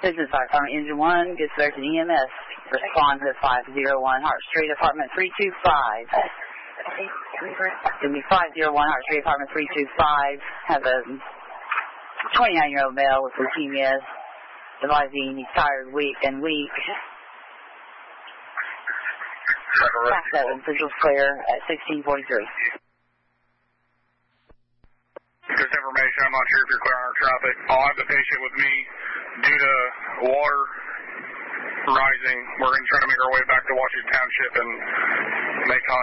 Business Fire Department, Engine 1, gets there to EMS. Respond to 501 Hart Street, Apartment 325. Give me 501 Hart Street, Apartment 325. Have a 29-year-old male with leukemia. Advising he's tired, weak. Pass 7, visual clear at 1643. Just information, I'm not sure if you're clear on our traffic. I'll have the patient with me. Due to water rising, we're going to try to make our way back to Washington Township and make contact.